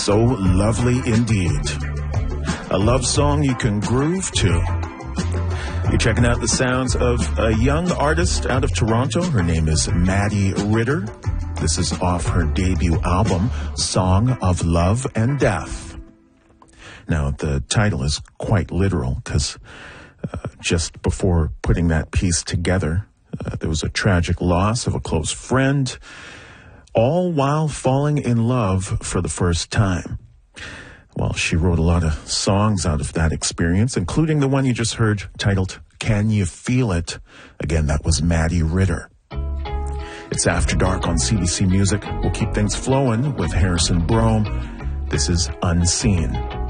So lovely indeed. A love song you can groove to. You're checking out the sounds of a young artist out of Toronto. Her name is Maddie Ritter. This is off her debut album, Song of Love and Death. Now, the title is quite literal because just before putting that piece together, there was a tragic loss of a close friend, all while falling in love for the first time. Well, she wrote a lot of songs out of that experience, including the one you just heard titled Can You Feel It? Again, that was Maddie Ritter. It's After Dark on CBC Music. We'll keep things flowing with Harrison Brome. This is Unseen.